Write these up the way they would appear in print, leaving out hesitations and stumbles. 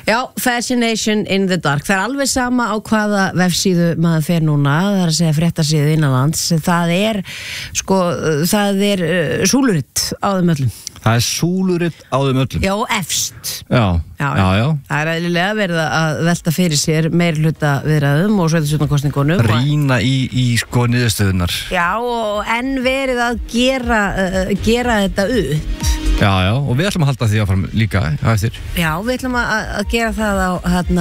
Já, Fascination in the Dark. Það alveg sama á hvaða vefsíðu maður fer núna, það að segja fréttasíðu innanlands. Það er súluritt á þeim öllum. Það súluritt á þeim öllum? Já, efst. Já. Það eðlilega verið að velta fyrir sér meirihluta viðræðum og sveitarstjórnarkosningunum. Rýna í niðurstöðunar. Já, og enn verið að gera þetta upp. Já, og við ætlum að halda því áfram líka á eftir. Já, við ætlum að gera það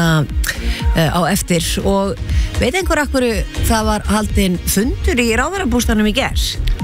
á eftir og veit einhver af hverju það var haldinn fundur í ráðherrabústaðnum í gær?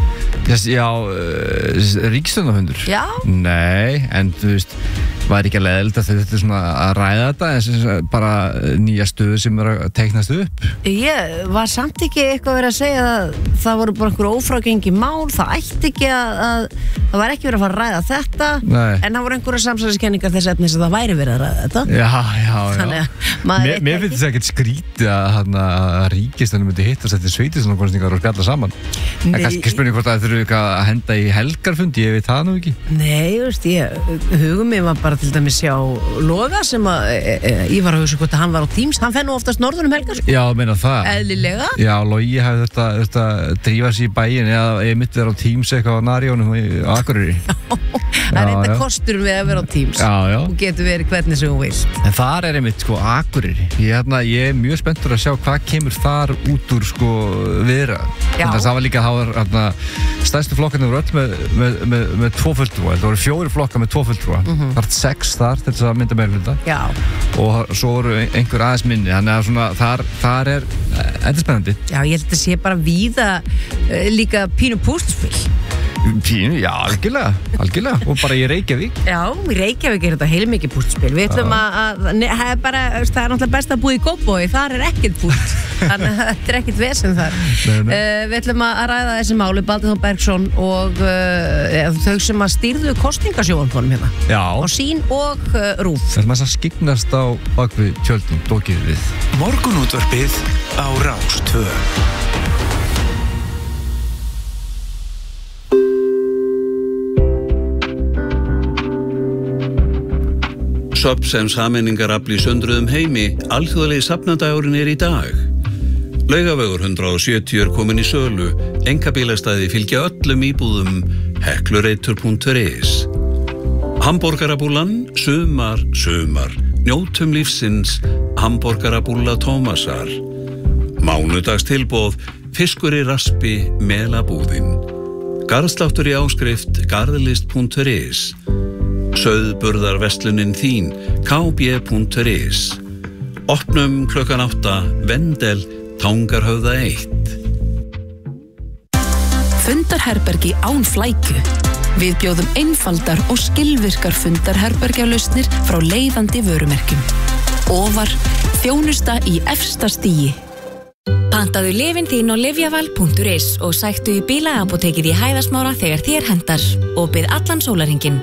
Já, ríkisstjórnarfundur? Já. Nei, en þú veist, var ekki að leiðilegt að þetta svona að ræða þetta en bara nýja stöðu sem að teiknast upp? Ég var samt ekki eitthvað verið að segja að það voru bara einhver ófrágengi mál, það ætti ekki að það var ekki verið að fara að ræða þetta. Nei. En það voru einhverja samsæðiskenningar þess efnis að það væri verið að ræða þetta. Já. Þannig að mér finnst þetta ekkert skrítið að ríkisstjórnin myndi hittast eftir sveitarstjórnarkosningar og spjalla saman. En kannski spurning hvort það þurfi að henda í helgarfund, ég veit það nú ekki. Nei, veist, hugum mig var bara til dæmis sjá Loga sem að ég var að hugsa hvort að hann var á Teams, hann fenn nú oftast norður helgar. Já, meina það. Eðlilega. Já, Logi hafði þetta drífa sig í bæinn eða ég myndi vera á Teams eitthvað á Narjónum á Akureyri. Það er eitthvað kostur við að vera á Teams. Já. Og getur verið hvernig sem þú vilt. En þar er einmitt Akureyri. Ég er mjög spenntur að sjá hvað kemur þar út úr viðra. Þannig að það var líka stærstu flokkarnir voru öll með 2 fulltrúa. Það voru 4 flokkar með 2 fulltrúa. Það var 6 þar til þess að mynda meirihluta. Já. Og svo voru einhver aðeins minni. Þannig að þar er spennandi. Já, ég held að sé bara víða líka pínu púsluspil. Pínu, já, algjörlega. Og bara í Reykjavík. Já, í Reykjavík er þetta heilmikið púsluspil. Við ætlum það er náttúrulega best að búa í Kópavogi. Þar er ekkert púst. Þannig að þetta er ekkert vesen þar. Við ætlum að ræða þessi máli Baldur Þór Bergsson og þau sem að stýrðu kosningasjónvarpinu hérna. Já. Og Sín og RÚV. Það er maður að skyggnast á bakvið tjöldum, dokið við. Morgunútvarpið á Rás 2. Söfn sem sameiningarafl í sundruðum heimi, alþjóðlegi safnadagurinn í dag. Laugavegur 170 er komin í sölu, einkabílastæði fylgja öllum íbúðum, heklureitur.is. Hamborgarabúlan, sumar, njótum lífsins, hamborgarabúla Tómasar. Mánudagstilboð, fiskur í raspi, melabúðin. Garðsláttur í áskrift, garðlist.is. Sauðburðarverslunin þín, kb.is. Opnum klukkan 8, Vendel, Tangarhöfða 1. Fundarherbergi án flækju. Við bjóðum einfaldar og skilvirkar fundarherbergjalausnir frá leiðandi vörumerkjum. Ofar, þjónusta í efsta stigi. Pantaðu lyfin þín á lyfjaval.is og sæktu í bílaapótekið í Hæðasmára þegar þér hentar. Opið allan sólarhringinn.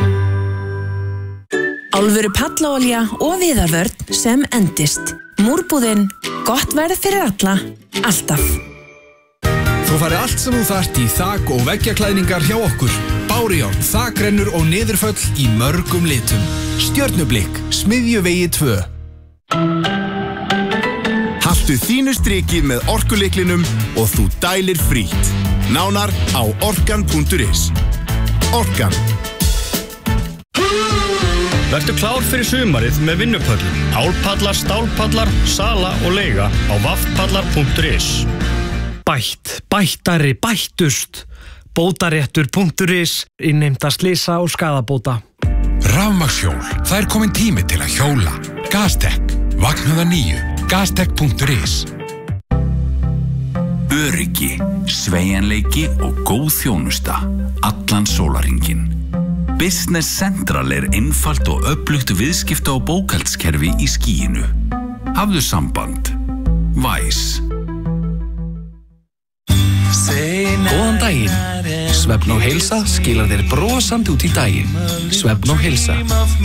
Álfuru pallaolja og viðarvörn sem endist. Múrbúðin, gott verð fyrir alla, alltaf. Þú farið allt sem þú þarft í þak- og veggjaklæðningar hjá okkur. Bárujárn, þakrennur og niðurföll í mörgum litum. Stjörnublikk, Smiðjuvegi 2. Haltu þínu striki með orkulyklinum og þú dælir frítt. Nánar á orkan.is. Orkan. Vertu klár fyrir sumarið með vinnupöllum. Álpallar, stálpallar, sala og leiga á vaffpallar.is. Bættari, bættust. Bótaréttur.is, innheimta slysa og skaðabóta. Rafmagnshjól, það er komin tími til að hjóla. Gastek, Vagnhöða 9, gastek.is. Öryggi, sveigjanleiki og góð þjónusta. Allan sólarhringinn. Business Central er einfalt og öflugt viðskipta- og bókhaldskerfi í skýinu. Hafðu samband. Væs. Góðan daginn. Svefn og heilsa skilar þér brosandi út í daginn. Svefn og heilsa.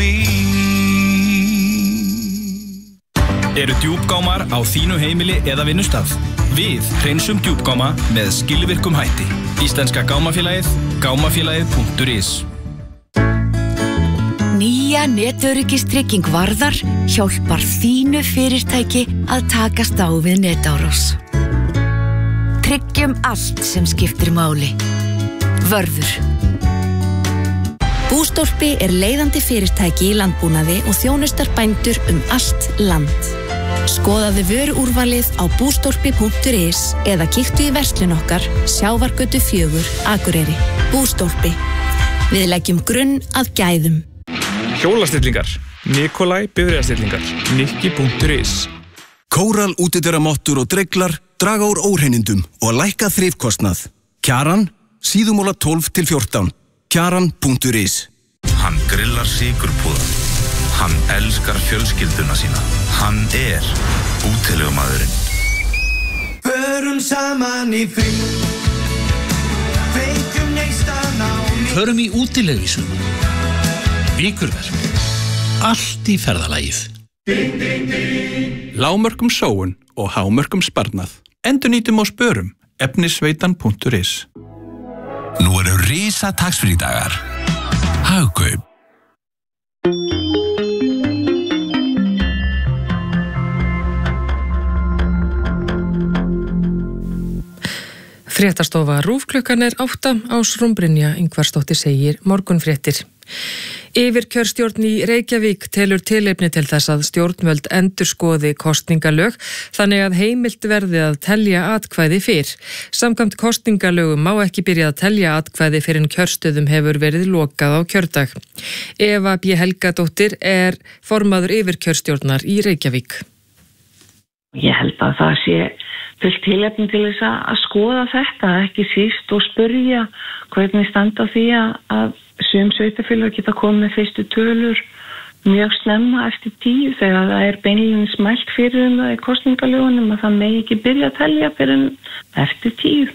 Eru djúpgámar á þínu heimili eða vinnustað? Við hreinsum djúpgáma með skilvirkum hætti. Íslenska gámafélagið, gámafélagið.is. Nýja netöryggistrygging Varðar hjálpar þínu fyrirtæki að takast á við netárás. Tryggjum allt sem skiptir máli. Vörður. Bústólpi leiðandi fyrirtæki í landbúnaði og þjónustar bændur allt land. Skoðaðu vöruúrvalið á bústólpi.is eða kíktu í verslun okkar Sjávargötu 4, Akureyri. Bústólpi. Við leggjum grunn að gæðum. Hjólastillingar. Nikolai bifreiðastillingar. Nikki.is. Kóral útidyrramottur og dreglar draga úr óhreinindum og lækka þrifkostnað. Kjaran, síðumóla 12 til 14. Kjaran.is. Hann grillar sykurpúða. Hann elskar fjölskylduna sína. Hann útilegumaðurinn. Förum saman í frí. Feitum neistan á ný. Förum í útilegu í sumar. Vikurverk. Allt í ferðalagið. Lágmörkum sóun og hámörkum sparnað. Endurnýtum og spörum. Efnisveitan.is. Nú eru risa taxfree-dagar. Hagkaup. Fréttastofa RÚV klukkan 8, Ásrún Brynja Ingvarsdóttir segir morgunfréttir. Yfirkjörstjórn í Reykjavík telur tilefni til þess að stjórnvöld endurskoði kosningalög þannig að heimilt verði að telja atkvæði fyrr. Samkvæmt kosningalögum má ekki byrja að telja atkvæði fyrr en kjörstöðum hefur verið lokað á kjördag. Eva B. Helgadóttir formaður yfirkjörstjórnar í Reykjavík. Ég held að það sé fullt tilefni til þess að skoða þetta, ekki síst og spyrja hvernig standa því að sum sveitarfélög geta komið með fyrstu tölur mjög snemma eftir 10 þegar það beinlínis mælt fyrir það í kosningalögunum að það megi ekki byrja að telja fyrir en eftir 10.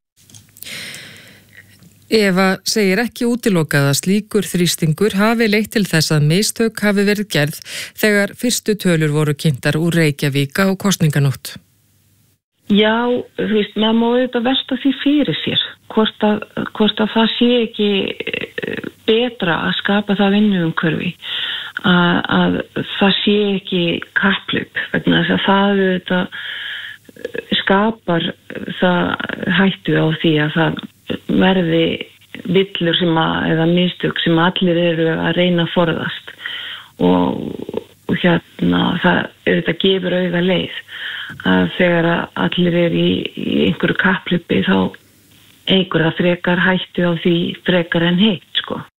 Eva segir ekki útilokað að slíkur þrýstingur hafi leitt til þess að mistök hafi verið gerð þegar fyrstu tölur voru kynntar úr Reykjavík á kosninganótt. Já, maður má auðvitað velta því fyrir sér hvort að það sé ekki betra að skapa það vinnuumhverfi að það sé ekki kapphlaup vegna þess að það auðvitað skapar það hættu á því að það verði villur eða mistök sem allir eru að reyna að forðast og það auðvitað gefur auga leið að þegar allir í einhverju kapphlaupi þá eykur það frekar hættu á því frekar en heitt,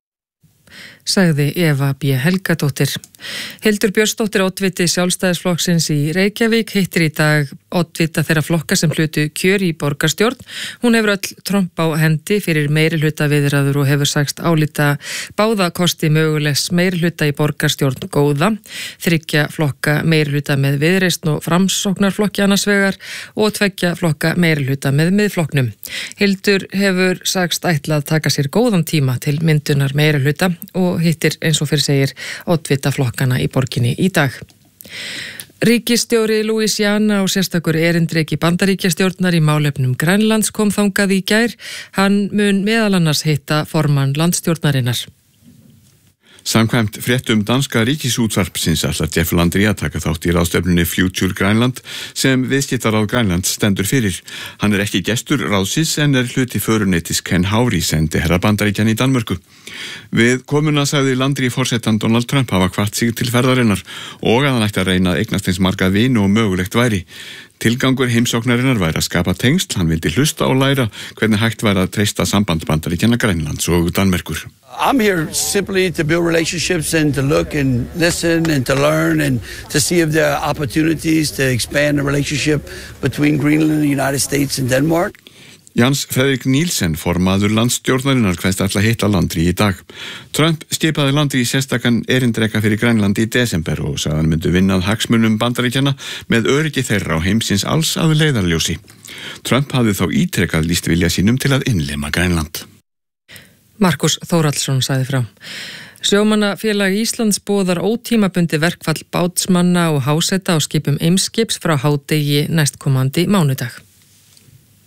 sagði Eva B. Helgadóttir. Hildur Björnsdóttir, oddviti Sjálfstæðisflokksins í Reykjavík, hittir í dag oddvita þeirra flokka sem hlutu kjör í borgarstjórn. Hún hefur öll tromp á hendi fyrir meirihluta viðræður og hefur sagst álíta báða kosti mögulegs meirihluta í borgarstjórn góða, 3 flokka meirihluta með Viðreisn og Framsóknarflokki annars vegar og 2 flokka meirihluta með Miðflokknum. Hildur hefur sagst ætla að taka sér góðan tíma til myndunar meirihluta og hittir eins og fyrir segir oddvita flokkana í borginni í dag. Ríkisstjóri Louisiana og sérstakur erindreki Bandaríkjastjórnar í málefnum Grænlands kom þangað í gær. Hann mun meðal annars hitta formann landstjórnarinnar. Samkvæmt fréttum danska ríkisútvarpsins ætlar Jeff Landry að taka þátt í ráðstefnunni Future Grænland sem viðskiptaráð Grænlands stendur fyrir. Hann ekki gestur ráðsins en hluti föruneytis Ken Hári sendiherra Bandaríkjanna í Danmörku. Við komuna sagði Landry forsetan Donald Trump hafa hvatt sig til ferðarinnar og að hann ætti að reyna að eignast eins marga vini og mögulegt væri. Tilgangur heimsóknarinnar væri að skapa tengsl, hann vildi hlusta og læra hvernig hægt væri að treysta samband Bandaríkjanna Grænlands og Danmerkur. I'm here simply to build relationships and to look and listen and to learn and to see if there are opportunities to expand the relationship between Greenland and the United States and Denmark. Jens Frederik Nielsen, formaður landsstjórnarinnar, kveðst ætla að hitta Landry í dag. Trump skipaði Landry í sérstakan erindreka fyrir Grænland í desember og sagði hann myndi vinnað hagsmunum Bandaríkjanna með öryggi þeirra á heimsins alls að leiðarljósi. Trump hafði þá ítrekað lýst vilja sínum til að innlima Grænland. Markus Þórhallsson sagði frá. Sjómannafélag Íslands boðar ótímabundi verkfall bátsmanna og háseta á skipum Eimskips frá hádegi næstkomandi mánudag.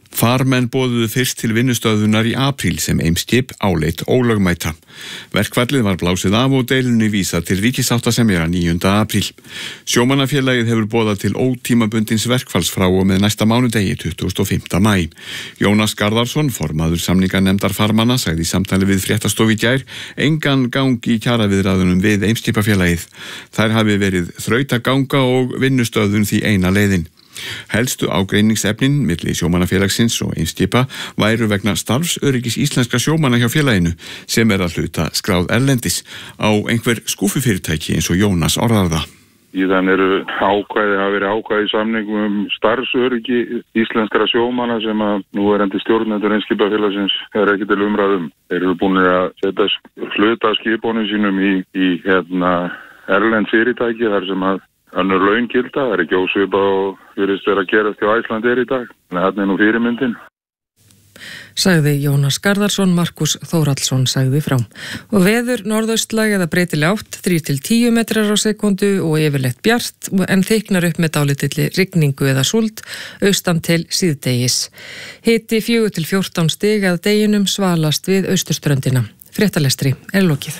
Farmenn boðuðu fyrst til vinnustöðunar í apríl sem Eimskip áleit ólögmæta. Verkfallið var blásið af og deilunni vísað til ríkisáttasemjara 9. apríl. Sjómannafélagið hefur boðað til ótímabundins verkfalls frá og með næsta mánudegi 25. maí. Jónas Garðarsson, formaður samninganefndar farmanna, sagði í samtali við Fréttastofu í gær engan gang í kjaraviðræðunum við Eimskipafélagið. Þær hafi verið þrautaganga og vinnustöðun því eina leiðin. Helstu ágreiningsefnin milli sjómannafélagsins og Eimskipa væru vegna starfsöryggis íslenska sjómanna hjá félaginu sem að hluta skráð erlendis á einhver skúfufyrirtæki eins og Jónas orðar það. Síðan hafa verið ákvæði í samningum starfsöryggi íslenskra sjómanna sem að núverandi stjórnendur Eimskipafélagsins ekki til umræðum. Þeir eru búin að setja hluta skipunum sínum í erlend fyrirtæki þar sem að önnur laun gilda, það ekki ósvipað og virðist vera að gerast hjá Icelandair í dag. Þannig að þetta nú fyrirmyndin. Sagði Jónas Garðarsson, Markus Þórhallsson sagði frá. Og veður norðaustlæg eða breytileg átt 3-10 metrar á sekundu og yfirleitt bjart en þyknar upp með dálítilli rigningu eða súld austan til síðdegis. Hiti 4-14 stig að deginum svalast við austurströndina. Fréttalestri lokið.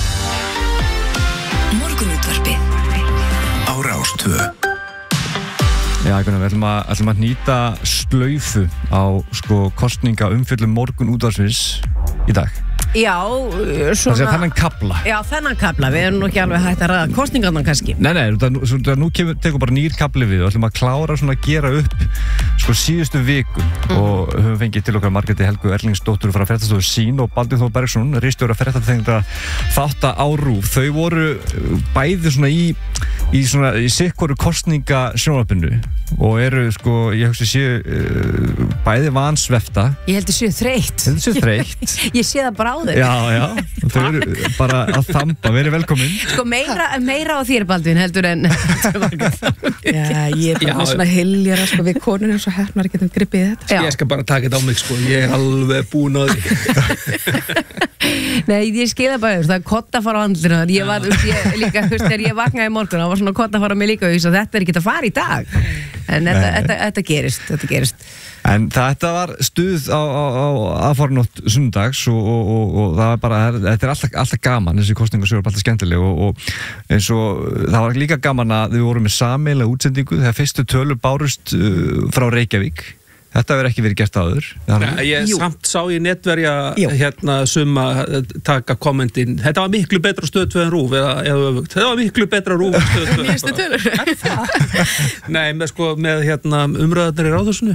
Morgunútvarpið á Rás 2. Já, við ætlum að nýta slaufu á kostninga umfjöllum morgunútvarpsins í dag. Já, svona... Það þennan kapla. Já, þennan kapla. Við erum nú ekki alveg hægt að ræða kosningarnar kannski. Nei, nú tekur bara nýr kapli við og ætlum að klára svona að gera upp síðustu viku og höfum fengið til okkar Margréti Helgu Erlingsdóttur frá Fréttastofu Sín og Baldur Þór Bergsson, ritstjóra fréttatengda þátta á RÚV. Þau voru bæði svona í sikkoru kosningasjónvarpinu og eru, ég hugsi séu bæði vansvefta. Ég heldur séu þreytt. Ég sé það bara á þau. Já, þau eru bara að þamba, verið velkomin. Meira á þér, Baldvin, heldur en Já, ég er bara svona hyljara við konur eins og hernar getum gripið þetta. Ég skal bara taka þetta á mig, ég er alveg búin á því. Nei, ég skilða bara, það er kottafar á andlinu. Ég var líka, þegar ég vaknaði í morgun, það var svona kottafar á mig líka og þetta er ekki að fara í dag. En þetta gerist. En þetta var stuð á aðfarnótt sunnudags og það var bara, þetta er alltaf gaman, þessi kosningasögur er alltaf skemmtileg og eins og það var líka gaman að við vorum með sameiginlega útsendingu þegar fyrstu tölur bárust frá Reykjavík. Þetta verður ekki verið gert áður. Samt sá ég netverja summa taka kommentin. Þetta var miklu betra stöð 2 en RÚV eða öfugt. Þetta var miklu betra RÚV en stöð 2. Nýjastu tölur. Nei, með umræðarnir í Ráðhúsinu.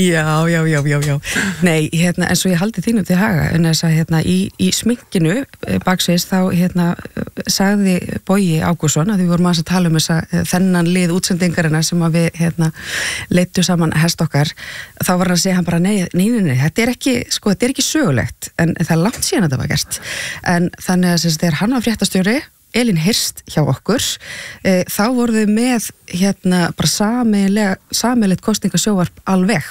Já. Nei, en svo ég haldi þínum til haga en þess að í sminkinu baksins þá sagði Bogi Ágússon að við vorum að tala þennan lið útsendingarina sem að við leiddu saman hest okkar. Þá var hann að segja hann bara nei, þetta er ekki sögulegt en það er langt síðan að þetta var gert en þannig að þegar hann var fréttastjóri Elín Hirst hjá okkur þá voru við með bara sameiginlegt kosningasjóvarp alveg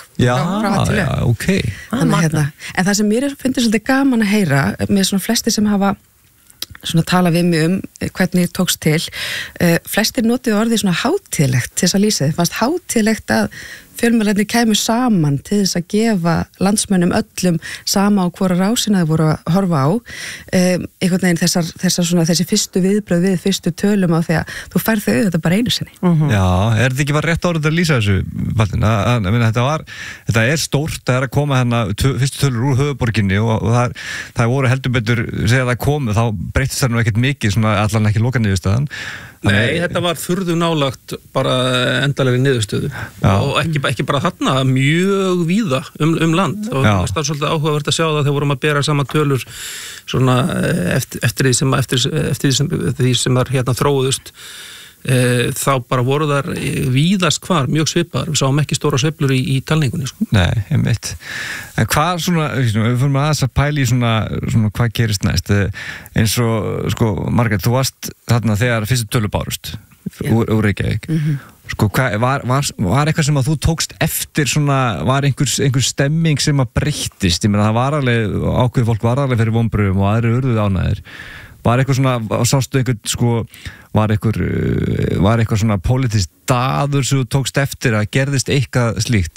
ok Þannig, en það sem mér finnst svolítið gaman að heyra með svona flestir sem hafa tala við mig hvernig tókst til flestir notuðu orðið svona hátíðlegt til þess að lýsa þið fannst hátíðlegt að fjölmiðlarnir kæmu saman til þess að gefa landsmönnum öllum sama á hvora rásina þau voru að horfa á einhvern veginn þessi fyrstu viðbröð við fyrstu tölum á því að þú færð þau auðvitað bara einu sinni Já, er þetta ekki bara rétt orðið að lýsa þessu Baldvin? Þetta er stórt, það er að koma fyrstu tölur úr höfuborginni og það voru heldur betur þegar það komu, þá breyttist það nú ekkert mikið allan ekki loka niðurstaðan Nei, þetta var furðu nálagt bara endalegri niðurstöðu og ekki bara þarna, mjög víða land og það er svolítið áhugavert að sjá það þegar vorum að bera saman tölur svona eftir því sem er þróðust þá bara voru þar víðast hvar mjög svipaðar, við sáum ekki stóra sveiflur í talningunni Nei, einmitt en hvað við fyrir aðeins að pæla í svona hvað gerist næst eins og Margrét, þú varst þarna þegar fyrstu tölur bárust úr Reykjavík var eitthvað sem að þú tókst eftir var einhver stemming sem að breyttist, ég meina það var alveg ákveðið fólk var alveg fyrir vonbrigðum og aðri urðuð ánægðir var eitthvað sástu einhvern var eitthvað svona pólitískt staður sem þú tókst eftir að gerðist eitthvað slíkt?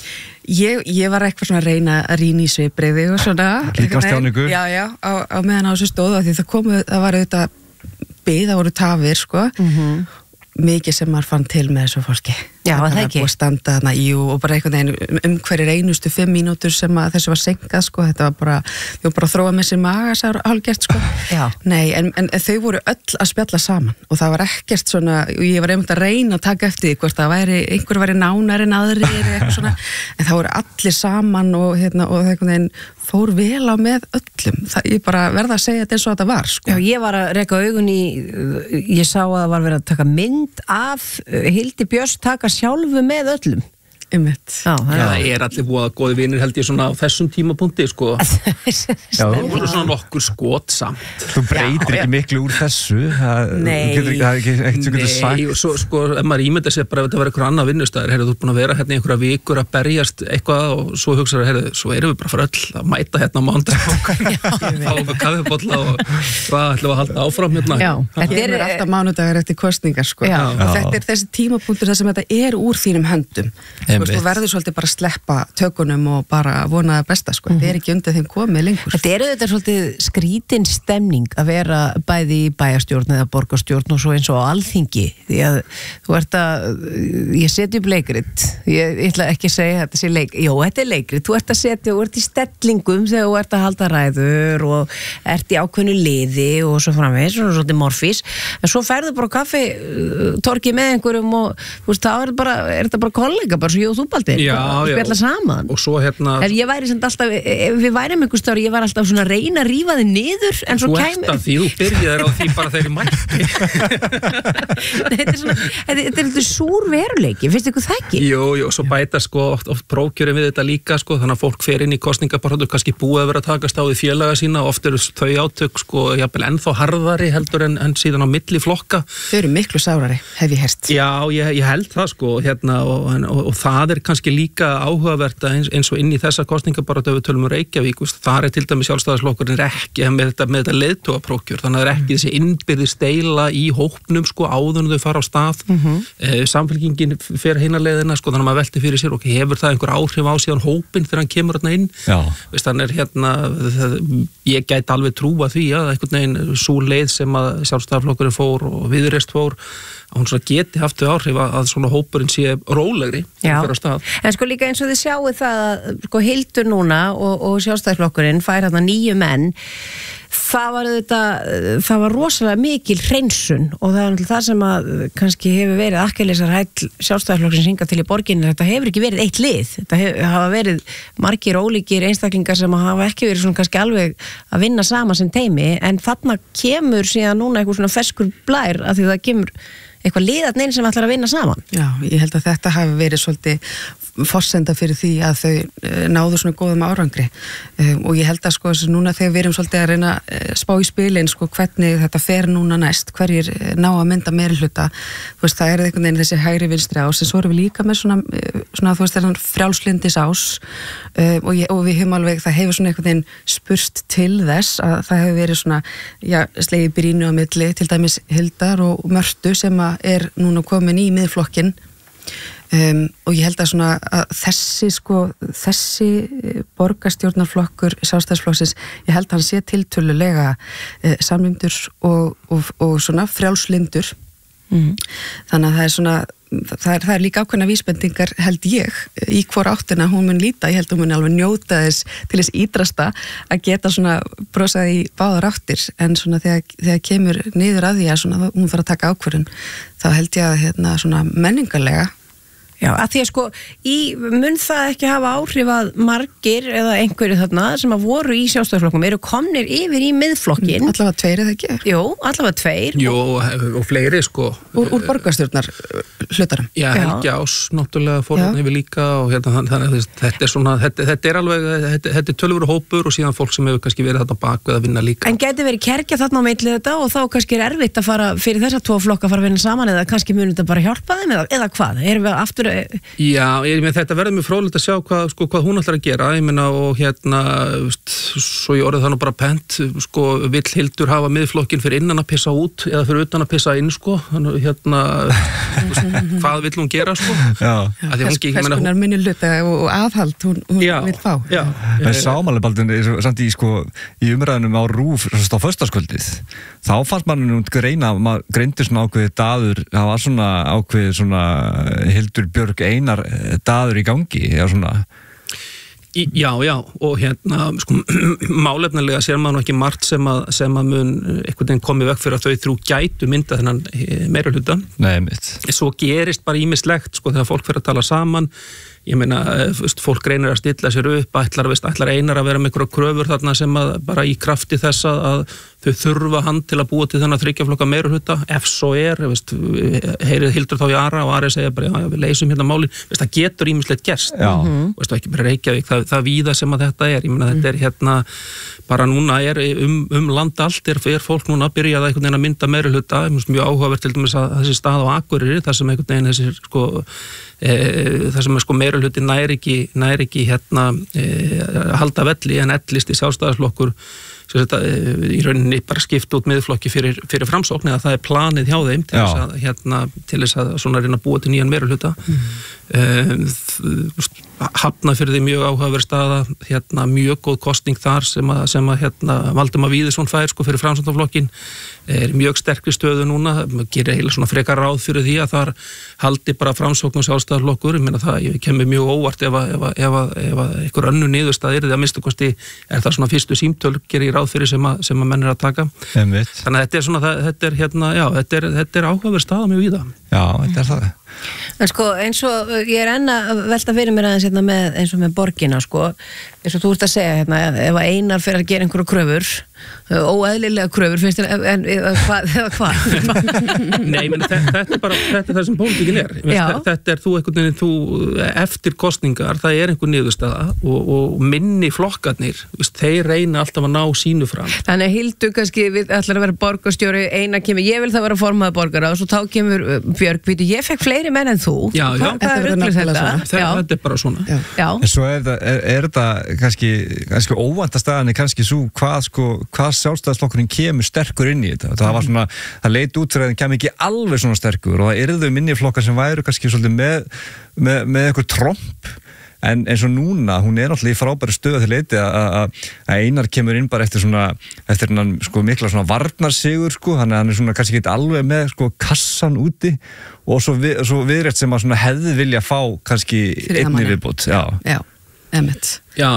Ég var eitthvað svona að reyna að rýna í svipbrigði og svona. Líka á stjáningu. Já, á meðan á þessu stóðu, því það var auðvitað það voru tafir, sko. Mikið sem maður fann til með þessu fólki. Já, það ekki. Búið að standa þarna og bara einhvern veginn hverjir einustu 5 mínútur sem að þessu var senkað, sko. Þetta var bara, þau bara að þróa með sér magasár hálfgert, sko. Já. Nei, en þau voru öll að spjalla saman og það var ekkert svona, ég var einmitt að reyna að taka eftir því hvort það einhver væri nánar en aðrir eitthvað svona, en það voru allir saman og einhvern veginn fór vel á með öllum. Ég bara verða að segja þetta eins og þetta var, sko. Já, ég var að reka augun ég sá að það var verið að taka mynd af Hildi Björns taka sjálfu með öllum. Það allir búið að góði vinir held ég svona á þessum tímapunkti, sko. Það voru svona nokkur skot samt. Þú breytir ekki miklu úr þessu. Nei. Nei, og svo, sko, ef maður ímynda sér bara ef þetta var einhver annað vinnustæður, þú ert búin að vera hérna í einhverja vikur að berjast eitthvað og svo hugsaður, svo erum við bara fyrir öll að mæta hérna á mánudag fá okkur kaffibólla og hvað ætlum að halda áfram hérna. Já, þetta er alltaf mánudagar eftir kosningar, sko. Og þetta er þessi tímapunktur þar sem þetta er úr þínum höndum. Þú verður svolítið bara að sleppa tökunum og bara vona það besta, sko. Þetta er ekki undir þeim komið lengur. Þetta er auðvitað svolítið skrítin stemning að vera bæði í bæjarstjórn eða borgarstjórn og svo eins og á alþingi, því að þú ert ég seti upp leikrit, ég ætla ekki að segja þetta sé þetta er leikrit, þú ert að setja og ert í stellingum þegar þú ert að halda ræður og ert í ákveðnu liði og svo framvegis, og svolítið morfís, en svo ferðu bara torgi með einhverjum og þú veist, þá er þetta bara kollega, bara svo ég og þú Baldur, spjalla saman. Og svo hérna ef ég væri samt alltaf, ef við værim einhver stöður, ég var alltaf svona að reyna að rífa þig niður, en svo kæmi þú byrjaðir á því bara þegar ég mætti. Þetta er súr veruleiki, finnst ykkur það ekki? Jú, svo bæta sko oft prófkjörin við þetta líka, sko, þannig að fólk fer inn í kosningabaráttu, kannski búið að vera að takast á við félaga sína, og oft eru þau átök sko jafnvel ennþá harðari heldur en síðan á milli flokka. Þau eru miklu sárari, hef ég heyrt. Já, ég held það, sko, hérna, og það er kannski líka áhugavert eins og inn í þessa kosningabaráttu ef við tölum Reykjavík, þar til dæmis Sjálfstæðisflokkurinn ekki með þetta leiðtogaprófkjör, þannig að það er ekki þessi innbyrðis deila í hópnum, sko, áður en þau fara á stað. Samfylkingin fer hina leiðina, sko, þannig að maður velti fyrir sér, ok, hefur það einhver áhrif á síðan hópinn þegar hann kemur þarna inn? Þannig hérna, ég gæti alveg trúa því að einhvern veginn sú leið sem að Sjálfstæðisflokkurinn fór og Viðreisn fór, að hún svona geti haft þau áhrif að svona hópurinn sé rólegri fyrir að stað. En sko líka eins og þið sjáu það að sko Hildur núna og Sjálfstæðisflokkurinn fær þarna 9 menn, það var rosalega mikil hreinsun, og það er það sem að kannski hefur verið akkilesarhæll Sjálfstæðisflokksins hingað til í borginni. Þetta hefur ekki verið eitt lið, þetta hafa verið margir ólíkir einstaklingar sem hafa ekki verið svona kannski alveg að vinna saman sem teimi, en þarna kemur síðan núna eitthvað svona ferskur blær, af því það kemur eitthvað liðatnein sem ætlar að vinna saman. Já, ég held að þetta hafi verið svolítið forsenda fyrir því að þau náðu svona góðum árangri, og ég held að sko núna þegar við erum svolítið að reyna spá í spilin, sko, hvernig þetta fer núna næst, hverjir ná að mynda meirihluta, þú veist, það er einhvern veginn þessi hægri vinstri ás, en svo erum við líka með svona þú veist, þessan frjálslindis ás, og við höfum alveg, það hefur svona einhvern veginn spurst til þess að það hefur verið svona, slegið brínu á milli, til dæmis Hildar og Mörtu sem er núna komin í miðflokkin, og ég held að svona að þessi borgarstjórnarflokkur Sjálfstæðisflokksins, ég held að hann sé tiltölulega samlyndur og svona frjálslindur. Þannig að það er svona það er líka ákveðna vísbendingar, held ég, í hvor áttina hún mun líta. Ég held að hún mun alveg njóta þess til þess ídrasta að geta svona brosað í báðar áttir, en svona þegar kemur niður að því að svona hún fara að taka ákvörðun, þá held ég að svona menningarlega. Já, að því að sko, mun það ekki hafa áhrif að margir eða einhverju þarna sem að voru í Sjálfstæðisflokkum eru komnir yfir í miðflokkin. Allavega 2 eða ekki? Jú, allavega 2. Jú, og fleiri sko. Úr borgarstjórnar hlutarum? Já, Helgi Ás náttúrulega fór hann yfir líka, og hérna þannig að þetta er svona, þetta er alveg, þetta er tölvöru hópur og síðan fólk sem hefur kannski verið þarna bak við að vinna líka. En gæti verið kerkja þarna á milli þetta, og þá kannski er erfitt að fara fyrir þessa 2 flokka að fara að vinna saman, eða kannski mun þetta bara hjálpa þeim, eða hvað? Erum við aftur aftur? Já, ég meina þetta verður mjög fróðlegt að sjá hvað hún ætlar að gera, ég meina og svo ég orðið það nú bara pent, vill Hildur hafa miðflokkin fyrir innan að pissa út eða fyrir utan að pissa inn, hvað vill hún gera, Hverskonar minni hluta og aðhald hún vill fá. En sámalabaldin samt í umræðunum á RÚV á föstaskvöldið, þá fannst maður maður greindi svona ákveðið daður, það var svona ákveðið svona Hildur Björg Einar daður í gangi, eða svona. Já, og málefnilega sér maður nú ekki margt sem að mun einhvern veginn komið vekk fyrir að þau þrjú gætu mynda þennan meirihluta. Nei, mitt. Svo gerist bara ýmislegt, þegar fólk fyrir að tala saman, ég meina, fólk reynir að stilla sér upp, ætlar Einar að vera með einhverja kröfur þarna sem að bara í krafti þess að þau þurfa hann til að búa til þennan 3 flokka meirihluta, ef svo heyrið Hildur þá í Ara og Ari segja bara, já, við leysum hérna málin, það getur ýmislegt gerst, ekki bara Reykjavík, það víða sem að þetta ég meina, þetta bara núna land allt er fólk núna að byrja að einhvern veginn að mynda meirihluta, mjög áhugavert til dæmis að þessi stað á Akureyri, þar sem einhvern veginn þar sem meirihluti nær ekki halda velli en ellisti sjálfstæðisflokkur í rauninni bara skipta út miðflokki fyrir Framsókn, eða það er planið hjá þeim til þess að svona reyna að búa til nýjan meirihluta. Hafnarfirði mjög áhugaverð staða, mjög góð kosning þar sem að Valdimar Víðisson fær fyrir Framsóknarflokkin, er mjög sterkri stöðu núna, gerir heila svona frekar ráð fyrir því að þar haldi bara Framsókn og sjálfstæðisflokkur, ég meina það kemur mjög óvart ef einhver önnur niðurstaða yrði, að minnsta kosti er það svona fyrstu símtöl gerir ráð fyrir sem að menn er að taka. Þannig að þetta er svona, þetta er áhugaverð staða mjög víða. Já, þetta er það. En eins og ég er enn að velta fyrir mér aðeins eins og með borgina, eins og þú ert að segja ef Einar fyrir að gera einhverju kröfur, óeðlilega kröfur, finnst þér, eða hvað? Nei, þetta er bara, þetta er það sem pólitíkin er. Þetta er þú eftir kosningar, það er einhver niðurstaða og minni flokkarnir, þeir reyna alltaf að ná sínu fram. Þannig að Hildur kannski ætlar að vera borgarstjóri, Einar kemur, ég vil það vera formaður borgara og svo þá kemur Björg, ég fekk fleiri menn en þú. Já. Þetta er bara svona. En svo er þetta kannski óvænta staðan er kannski svo hvað sjálfstæðisflokkurinn kemur sterkur inn í þetta. Það var svona, það leit út fyrir að það kemur ekki alveg svona sterkur og það yrðu minni flokkar sem væru kannski svolítið með eitthvað tromp. En eins og núna, hún er náttúrulega í frábæri stöðu til leiti að Einar kemur inn bara eftir hennan mikla svona varnarsigur, þannig að hann er svona kannski ekki alveg með kassan úti og svo viðrétt sem að hefði vilja fá kannski einni viðbót. Já, emitt. Já,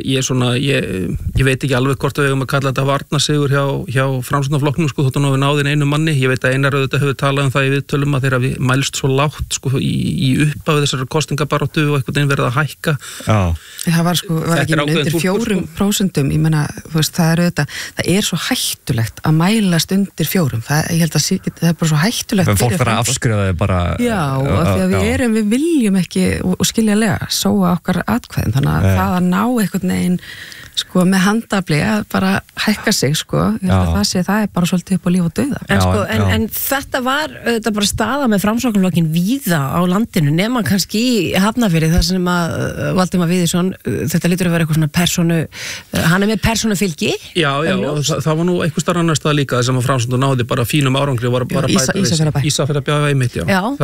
ég veit ekki alveg hvort við eigum að kalla þetta varnarsigur hjá Framsóknarflokknum, þótt að við náðum einu manni. Ég veit að Einar auðvitað hefur talað það í viðtölum að þeirra við mælst svo lágt í upphafi þessar kostingabaráttu og einhvern veginn verið að hækka. Það var ekki undir 4%, ég meina, það er svo hættulegt að mælast undir 4%. Ég held að það er bara svo hættulegt. Fólk verður að afskrifa þau bara. Já, af því að við viljum ekki og skiljanlega sóa okkar atkvæðin, þannig að það að ná einhvern veginn með handafli að bara hækka sig ég held að það er bara svolítið upp á líf og dauða. En þetta var bara staða með Framsóknarflokkin víða á landinu, nema kannski í Hafnarfirði, þar sem að Valdimar Víðisson, þetta lítur að vera eitthvað svona persónu, hann er með persónufylgi. Já, það var nú einhver starf annar stað líka sem að Framsóknarflokkur náði bara fínum árangri og var bara Ísafjarðarbæ einmitt,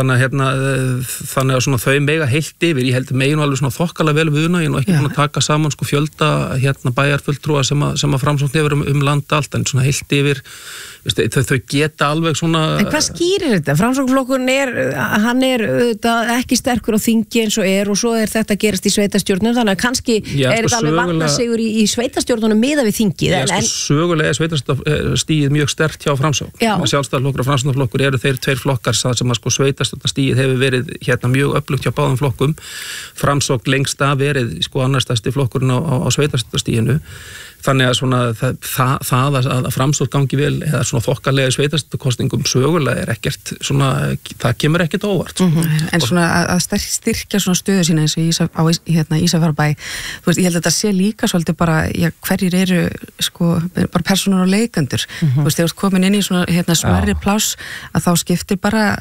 þannig að svona þau mega heilt yfir, ég held megin alveg svona þokkalega vel við ég nú ekki búin að taka saman fjölda bæjarfulltrúa sem að Framsókn hefur land allt, en svona heilt yfir þau geta alveg svona. En hvað skýrir þetta? Framsóknarflokkurinn hann er ekki sterkur á þingi eins og svo er þetta gerast í sveitastjórnum, þannig að kannski er þetta alveg varnarsigur í sveitastjórnunum miðað við þingið. Sögulega er sveitastíð mjög sterkt hjá Framsókn. Sjálfstæðisflokkur og Framsóknarflokkur eru þeir tveir flokkar sem að sveitastjórnastíð hefur verið mjög öflugt hjá báðum flokkum. Framsókn lengst af verið annarstæsti flokkurinn á sveitastjórnastíðinu. Þannig að það að Framsókn gangi vel eða svona þokkalega sveitarstjórnarkosningum sögulega er ekkert svona, það kemur ekkert óvart. En svona að styrkja svona stöðu sína eins og á Ísafjarðarbæ, ég held að þetta sé líka svolítið bara, hverjir eru bara persónur og leikendur. Þegar þú komin inn í svona smerri pláss að þá skiptir bara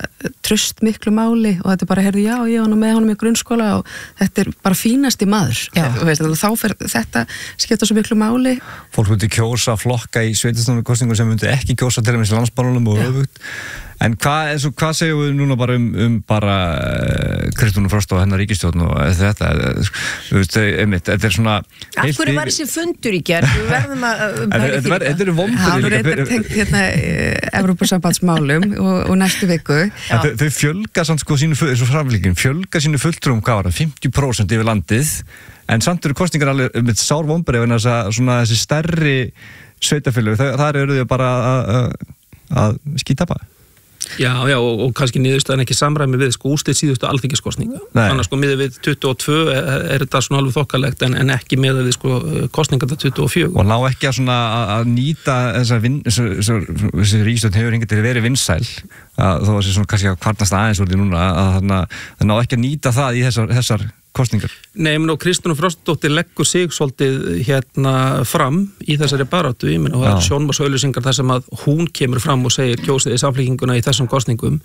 traust miklu máli og þetta bara, heyrðu, já, ég var nú með honum í grunnskóla og þetta bara fínasti maður. Veist, þá fer þetta skipta svo miklu máli. Fólk myndi kjósa flokka í sveitarstjórnarkosningum sem myndi ekki kjósa til dæmis í landsmálunum og öfugt. En hvað segjum við núna bara bara Kristrúnu Frost og hennar ríkisstjórn og þetta, þú veist, einmitt, þetta svona... Af hverju var þessi fundur í gerð? Við verðum að... Þetta eru vonbrigði. Það er tengt Evrópusambandsmálum og næstu viku. Þau fjölga samt sínu fulltrúum, hvað var það, 50% yfir landið, en samt eru kosningar alveg með sár vonbrigði vegna svona þessi stærri sveitarfélög, þar eru þau bara að skítapa. Já, og kannski niðurstaðan ekki samræmi við úrslit síðustu alþingiskosninga. Þannig að miðað við 22 er þetta svona alveg þokkalegt en ekki miðað við kosningar þetta 24. Og ná ekki að nýta þessi ríkisstjórn hefur hingað til að vera vinsæl, þó að þessi svona kannski að kvarnast aðeins úr því núna, að ná ekki að nýta það í þessar kosningar. Nei, og Kristrúnu Frostadóttir leggur sig svolítið fram í þessari baráttu, ég meina, og það er sjónvarpsauglýsingar þar sem að hún kemur fram og segir kjósið í Samfylkinguna í þessum kosningum.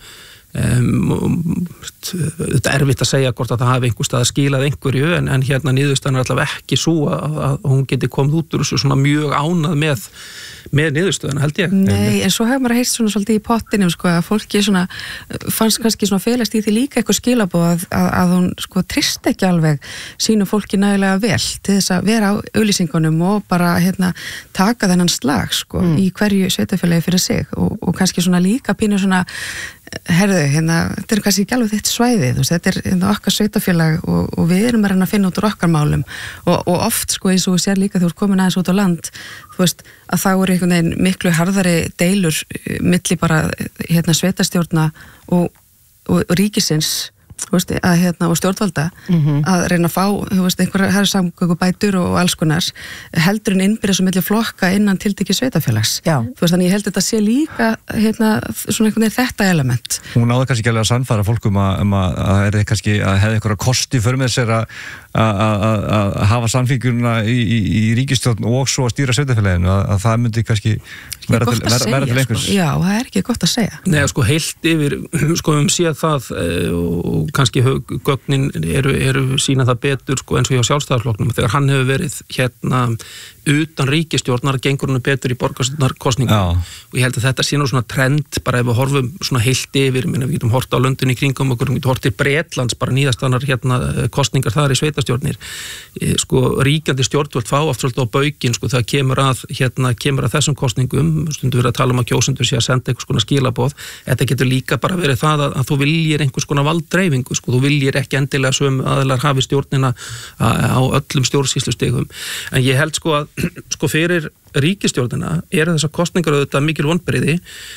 Þetta er erfitt að segja hvort að það hafi einhver stað að skilað einhverju en niðurstaðan er allavega ekki svo að hún geti komið út úr þessu svona mjög ánað með niðurstöðuna, held ég. Nei, en svo hefur maður heyrt svona svolítið í pottinum, að fólki svona, fannst kannski svona felast í því líka eitthvað skilaboð að hún trist ekki alveg sínu fólki nægilega vel til þess að vera á auglýsingunum og bara taka þennan slag í hverju sveitafélagi fyrir sig og kannski svona líka pínu svona herðu, þetta er kannski ekki alveg þitt svæðið, þetta er okkar sveitafélag og við erum að reyna að finna út úr okkar málum og oft, eins og við sér líka þegar þú ert komin aðeins út á land, þú veist, að þá eru einhvern veginn miklu harðari deilur milli bara sveitastjórna og ríkisins, þú veist, og stjórnvalda að reyna að fá, þú veist, einhverjar samgöngubætur og alls konar heldur en innbyrðis og milli flokka innan tiltekið sveitafélags. Þú veist, þannig ég held þetta sé líka svona einhvern veginn þetta element. Hún náði kannski ekki alveg að sannfæra fólkum að er kannski að hefði einhverja kosti fyrir með sér að hafa samfélgjuna í ríkisstjórn og svo að stýra sveitafélaginu, að það myndi kannski vera til einhvers. Já, það er ekki gott að segja. Nei, heilt yfir, séð það og kannski gögnin eru sína það betur eins og hjá Sjálfstæðisflokknum þegar hann hefur verið utan ríkisstjórnar gengur hann betur í borgarstjórnarkosningum og ég held að þetta sé nú svona trend bara ef við horfum svona heilt yfir við getum hort á löndin í kringum okkur, við getum hort til Bretlands bara nýðastanar kosningar þar í sveitastjórnir ríkjandi stjórnvöld fá oft svolítið á baukinn þegar kemur að þessum kosningum stundum verið að tala að kjósendur sé að senda einhvers konar skilaboð, þetta getur líka bara verið það að þú viljir einhvers konar valddreifingu þú viljir ekki endilega sömu aðilar hafi stjórnina á öllum stjórnsýslustigum en ég held að fyrir ríkisstjórnina þessar kosningar auðvitað mikil vonbrigði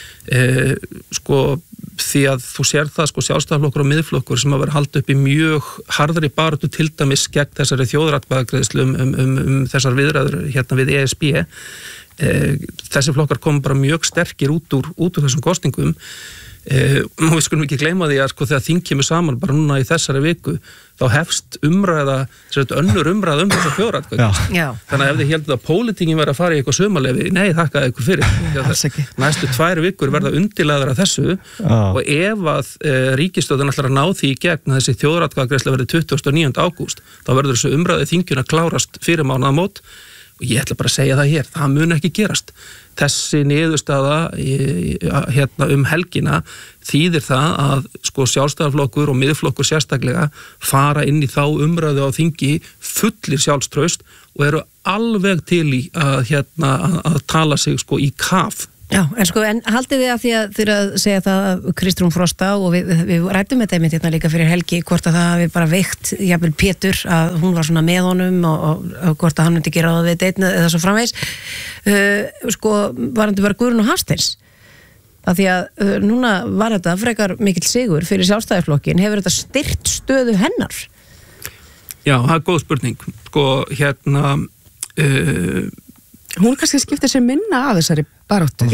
því að þú sér það Sjálfstæðisflokkur og Miðflokkur sem að vera haldið upp í mjög harðri baráttu til dæmis gegn þessari þjóðaratkvæðagreiðslu þessar viðræður við ESB þessi flokkar kom bara mjög sterkir út úr þessum kosningum og við skulum ekki gleyma því að þegar þing kemur saman bara núna í þessari viku þá hefst önnur umræða þessa þjóðaratkvæðagreiðslu þannig að ef þið heldur að pólitíkin verið að fara í eitthvað sumarleyfi, nei þakkaði ykkur fyrir næstu 2 vikur verða undirlagðar af þessu og ef að ríkisstjórnin ætlar að ná því í gegn að þessi þjóðaratkvæðagreiðsla verði 29. ágúst þá verður þessu umræðu þingjun að klárast fyrir mánaðamót og ég ætla bara að segja það hér, það mun ekki gerast þessi niðurstaða helgina þýðir það að Sjálfstæðisflokkur og Miðflokkur sérstaklega fara inn í þá umræðu á þingi fullir sjálfstraust og eru alveg til í að tala sig í kaf. Já, en haldið þið að því að þið að segja það að Kristrún Frosta og við rættum þetta einmitt líka fyrir helgi hvort að það hafi bara veikt jafnvel Pétur að hún var svona með honum og hvort að hann myndi gera það við deitna eða svo framvegis varandi bara Guðrún og Hafsteins að því að núna var þetta frekar mikill sigur fyrir Sjálfstæðisflokkin hefur þetta styrkt stöðu hennar? Já, það er góð spurning hún kannski skiptir sér minna af þessari baráttu.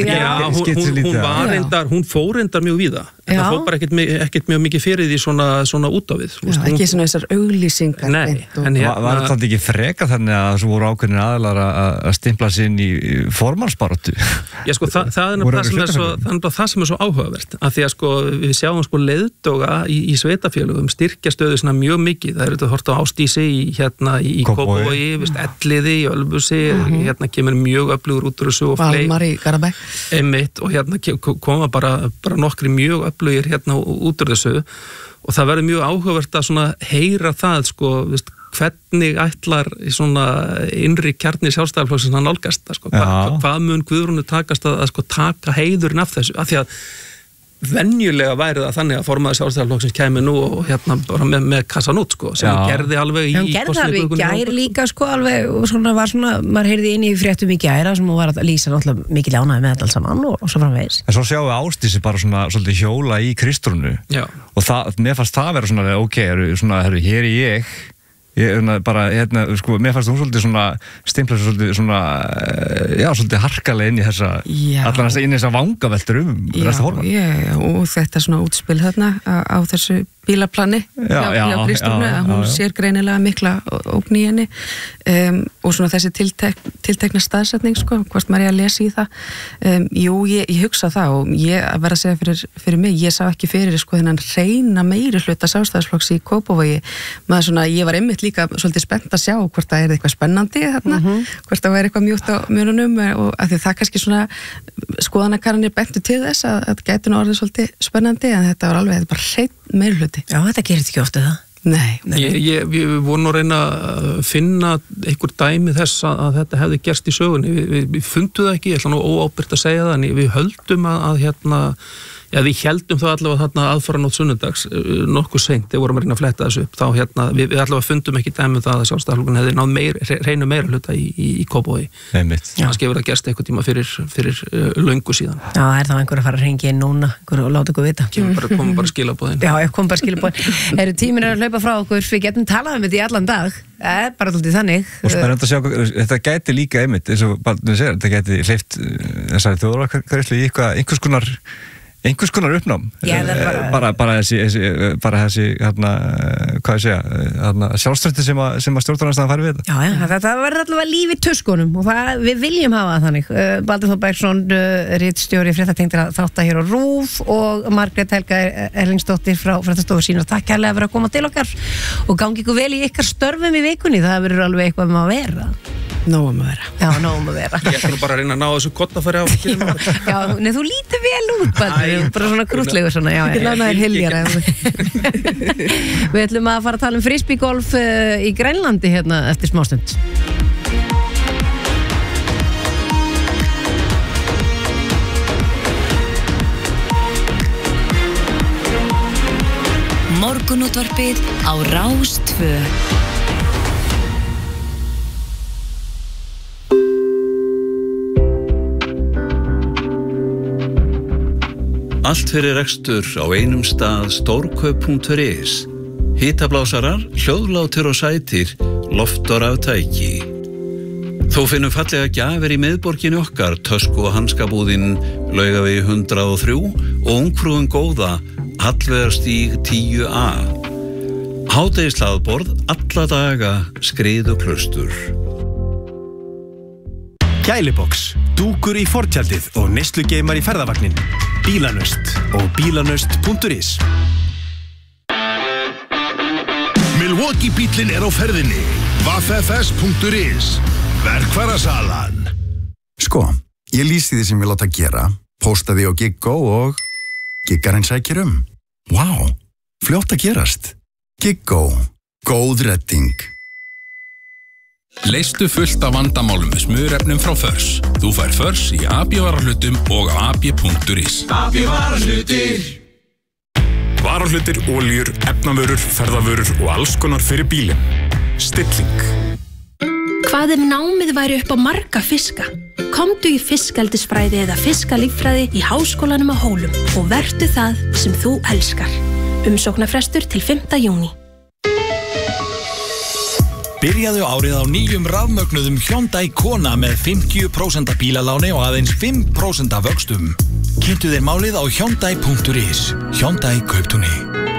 Hún fór reyndar mjög víða. Það fór bara ekkert mjög mikið fyrir því svona út á við. Ekki svona þessar auglýsingar. Nei. Var þetta ekki freka þannig að svo voru ákveðnir aðilar að stimpla sig inn í formannsbaráttu? Já, sko, það er það sem er svo áhugavert. Af því að við sjáum leiðtoga í sveitafélögum styrkja stöðu svona mjög mikið. Það er þetta hort á Ásdísi í Kópavogi, Elliði í Ölfusi, kemur mjög öflugur út úr þessu og Valmar í Garabæ. Einmitt, og koma bara nokkri mjög öflugir út úr þessu og það verður mjög áhugavert að heyra það, hvernig ætlar svona innri kjarni Sjálfstæðisflokksins að nálgast það, hvað mun Guðrúnu takast að taka heiðurinn af þessu, af því að venjulega væri það þannig að formaður Sjálfstæðisflokksins kæmi nú og bara með kassan út sem hún gerði alveg í hún gerði það alveg í gær líka alveg og maður heyrði inn í fréttum í gæra sem hún var að lýsa náttúrulega mikil ánægði með þetta alls saman og svo framvegis. En svo sjáum við Ásdísi bara svolítið hjóla í Kristrúnu og mér fannst það vera svona ok, hér er ég bara, mér fannst hún svolítið stimpla svolítið harkalega inn í þessa allan inn í þessa vangaveltur restu formann. Já, og þetta svona útspil þarna á þessu bílaplani hjá Kristrúnu, að hún sér greinilega mikla ógn í henni og svona þessi tiltekna staðsetning, hvort maður er að lesa í það. Jú, ég hugsa það og ég að vera að segja fyrir mig, ég sá ekki fyrir þennan reyna meiri hluta Sjálfstæðisflokks í Kópavogi. Ég var einmitt líka svolítið spennt að sjá hvort það er eitthvað spennandi þarna, hvort það væri eitthvað mjúkt á mjörunum og að því það kannski svona skoðanakannanir bentu til þess að þetta gæti nú orðið svolítið spennandi, en þetta var alveg bara hreinn meirihluti. Já, þetta gerist ekki ofta það. Nei. Við vorum að reyna að finna einhver dæmi þess að þetta hefði gerst í sögunni. Við fundum það ekki, ég ætla nú óábyrgt að segja það, en við höldum við heldum þá allavega þarna aðfaranótt sunnudags nokkuð seint, þegar vorum að reyna að fletta þessu upp, þá við allavega fundum ekki dæmi það að Sjálfstæðisflokkurinn hefði náð hreinu meira hluta í Kópavogi. Kannski hefur það gerst eitthvað tíma fyrir löngu síðan. Já, það er þá einhver að fara að hringja inn núna, einhver að láta ykkur vita. Komum bara skilaboðin. Já, komum bara skilaboðin. Tíminn er að hlaupa frá okkur, við getum talað um þetta í allan dag, bara alltaf þannig. Og spennandi að sjá, þetta gæti líka einmitt, eins og Baldur segir, þetta gæti hleypt þessari þjóðargreiðslu í einhvers konar uppnám. Bara þessi hvað ég segja, sjálfstætti sem að stjórnarandstaðan fari við þetta. Já, þetta verður allavega líf í tuskunum og við viljum hafa það þannig. Baldur Þór Bergsson, ritstjóri fréttatengdra þátta hér á RÚV og Margrét Helga Erlingsdóttir frá Fréttastofu Sýnar. Takk kærlega fyrir að koma til okkar og gangi ykkur vel í ykkar störfum í vikunni. Það verður alveg eitthvað að vera. Nóg að vera. Já, nóg að vera. Ég ætla bara að reyna að ná þessu kottafæri á. Já, þú lítur vel út, Baldur, bara svona krútlegur svona. Ekki lánaðir Hiljar. Við ætlum að fara að tala um frisbeegolf í Grænlandi hérna eftir smástund. Morgunútvarpið á Rás 2. Allt fyrir rekstur á einum stað stórkaup.is. Hitablásarar, hljóðlátur og sætir, loftar af tæki. Þó finnum fallega gjafir í miðborginni okkar, tösku og hanskabúðin, Laugavegi 103 og Ungfrúin góða, Hallveigarstíg 10A. Hádegishlaðborð alla daga, skrið og klaustur. Gælibox, dúkur í fortjaldið og neyslugeimar í ferðavagnin. Bílanöst og bílanöst.is. Milwaukee bíllinn er á ferðinni. Vaffs.is. Verkfærasalan. Sko, ég lýsi því sem ég láta gera, posta því á Giggo og giggarinn sækir um. Vá, fljótt að gerast. Giggo, góð redding. Leystu fullt af vandamálum með smurefnum frá Förs. Þú fær Förs í AB-varahlutum og á ab.is. AB-varahlutir. Varahlutir, oljur, efnavörur, ferðavörur og alls konar fyrir bílinn. Stilling. Hvað ef námið væri upp á marga fiska? Komdu í fiskeldisfræði eða fiskalíffræði í Háskólanum á Hólum og vertu það sem þú elskar. Umsóknarfrestur til 5. júní. Byrjaðu árið á nýjum rafmögnuðum Hyundai Kona með 50% bílaláni og aðeins 5% vöxtum. Kynntu þér málið á Hyundai.is. Hyundai Kauptúni.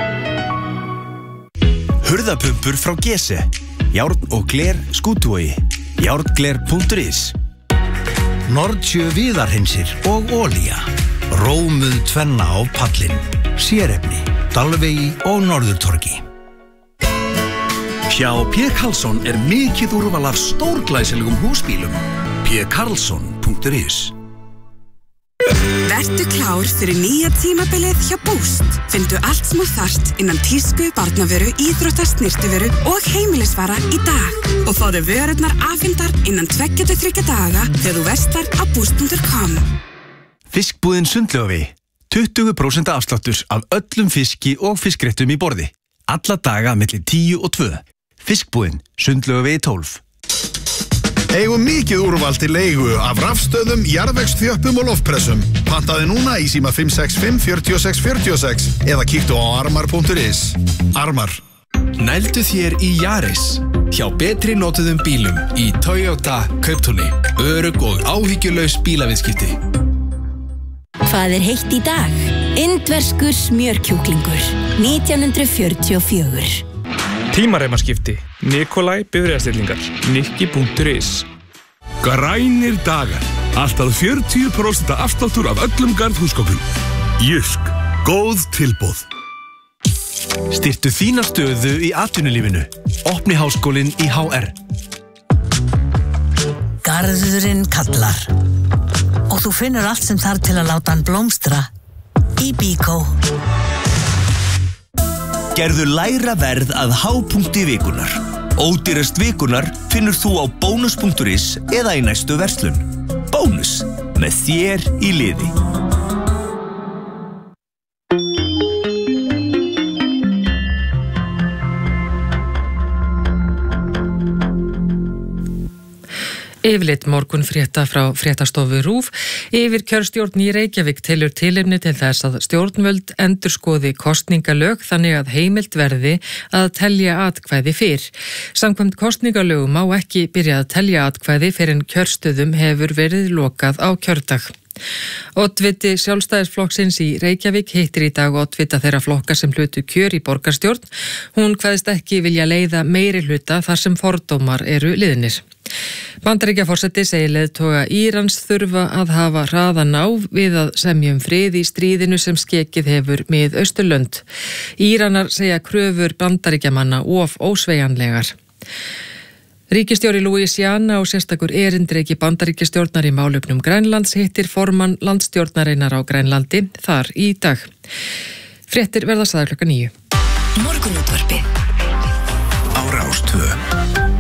Hurðapumpur frá Gese. Járn og gler Skútuvogi. Járngler.is. Nordsjö viðarhreinsir og olía. Rómuð tvenna á pallin. Sérefni, Dalvegi og Norðurtorgi. Hjá P. Karlsson mikið úrval af stórglæsilegum húsbílum. pkarlsson.is. Vertu klár fyrir nýja tímabilið hjá Boost. Findu allt sem þú þarft innan tísku, barnavöru, íþrótta, snyrtivöru og heimilisvara í dag. Og fáðu vörurnar afhentar innan 2-3 daga þegar þú verslar á boost.com. Fiskbúðin Sundlaugavi. 20% afsláttur af öllum fiski og fiskréttum í borði. Alla daga milli 10 og 2. Fiskbúðin Sundlaugavi 12. Eigum mikið úrval til leigu af rafstöðum, jarðvegsþjöppum og loftpressum. Pantaði núna í síma 565 46 46 eða kíktu á armar.is. Armar. Nældu þér í Yaris. Hjá betri notuðum bílum í Toyota Kauptúni. Örugg og áhyggjulaus bílaviðskipti. Hvað heitt í dag? Indverskur smjörkjúklingur. 1944. Tímareimaskipti. Nikolai bifreiðastillingar. Nikki.is. Grænir dagar. Alltaf 40% afsláttur af öllum garðhúsgögnum. Jysk. Góð tilboð. Styrktu þína stöðu í atvinnulífinu. Opni háskólinn í HR. Garðurinn kallar. Og þú finnur allt sem þarf til að láta hann blómstra. Í Bíkó. Gerðu lægra verð að hápunkti vikunar. Ódýrast vikunar finnur þú á bónus.is eða í næstu verslun. Bónus, með þér í liði. Yfirleitt morgunfrétta frá fréttastofu RÚV. Yfirkjörstjórn í Reykjavík telur tilefni til þess að stjórnvöld endurskoði kosningalög þannig að heimilt verði að telja atkvæði fyrr. Samkvæmt kosningalögum má ekki byrja að telja atkvæði fyrr en kjörstöðum hefur verið lokað á kjördag. Oddviti Sjálfstæðisflokksins í Reykjavík hittir í dag oddvita þeirra flokka sem hlutu kjör í borgarstjórn. Hún kveðst ekki vilja leiða meiri hluta þar sem fordómar eru liðnir. Bandaríkjaforseti segir leiðtoga Írans þurfa að hafa hraðan á við að semja frið í stríðinu sem skekið hefur með Austurlönd. Íranar segja kröfur Bandaríkjamanna of ósveigjanlegar. Ríkisstjóri Louisiana og sérstakur erindreki Bandaríkjastjórnar í málefnum Grænlands hittir formann landstjórnarinnar á Grænlandi þar í dag. Fréttir verða sagðar klukkan 9. Morgunútvarpið á Rás 2.